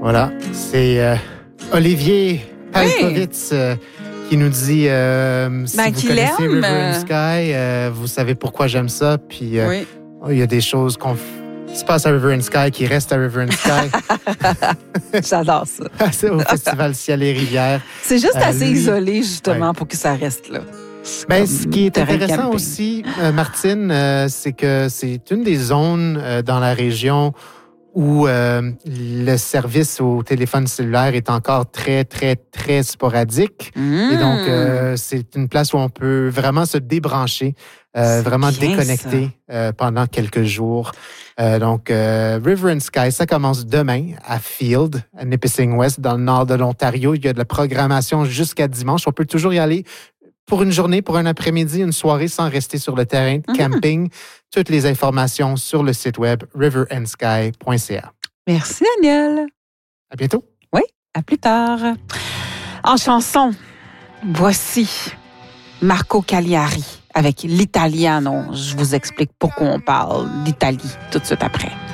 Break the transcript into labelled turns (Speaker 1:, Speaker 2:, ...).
Speaker 1: Voilà, c'est Olivier Palkovitz qui nous dit si vous connaissez River and Sky, vous savez pourquoi j'aime ça. Puis il y a des choses qui se passent à River and Sky qui restent à River and Sky.
Speaker 2: J'adore ça.
Speaker 1: C'est au Festival Ciel et Rivières.
Speaker 2: C'est juste assez isolé, justement, pour que ça reste là.
Speaker 1: Ben, ce qui est intéressant aussi, Martine, c'est que c'est une des zones dans la région où le service au téléphone cellulaire est encore très, très, très sporadique. Et donc, c'est une place où on peut vraiment se débrancher, vraiment déconnecter pendant quelques jours. Donc, River and Sky, ça commence demain à Field, à Nipissing West, dans le nord de l'Ontario. Il y a de la programmation jusqu'à dimanche. On peut toujours y aller pour une journée, pour un après-midi, une soirée sans rester sur le terrain de camping. Toutes les informations sur le site web riverandsky.ca.
Speaker 2: Merci, Daniel.
Speaker 1: À bientôt.
Speaker 2: Oui, à plus tard. En chanson, voici Marco Cagliari avec l'Italiano. Je vous explique pourquoi on parle d'Italie tout de suite après.